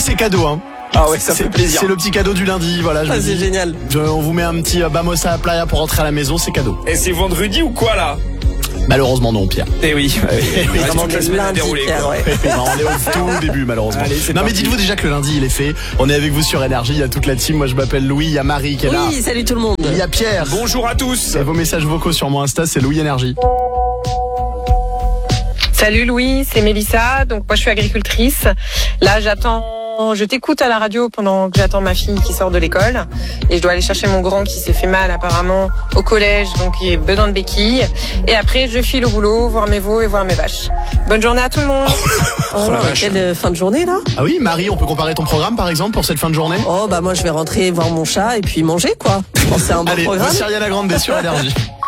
c'est cadeau, hein. Ah ouais, ça fait plaisir. C'est le petit cadeau du lundi, voilà. C'est génial. On vous met un petit bamosa à playa pour rentrer à la maison, c'est cadeau. Et c'est vendredi ou quoi là? Malheureusement non, Pierre. Eh oui. Vraiment toute la semaine à lundi, dérouler, Pierre, quoi. ouais. On est au tout début malheureusement. Allez, c'est non mais parti. dites-vous déjà que le lundi il est fait. On est avec vous sur Énergie, il y a toute la team. Moi je m'appelle Louis, il y a Marie qui est là. Oui, salut tout le monde. Il y a Pierre. Bonjour à tous. Et vos messages vocaux sur mon Insta, c'est Louis Énergie. Salut Louis, c'est Mélissa. Donc moi je suis agricultrice. Là je t'écoute à la radio pendant que j'attends ma fille qui sort de l'école. Et je dois aller chercher mon grand qui s'est fait mal apparemment au collège, donc il a besoin de béquilles. Et après je file au boulot, voir mes veaux et voir mes vaches. Bonne journée à tout le monde. Oh, la vache. quelle fin de journée là. Ah oui, Marie, on peut comparer ton programme par exemple pour cette fin de journée? Oh bah moi je vais rentrer voir mon chat et puis manger quoi. Je pense que c'est un bon Allez, programme. voici Ariana Grande sur Énergie.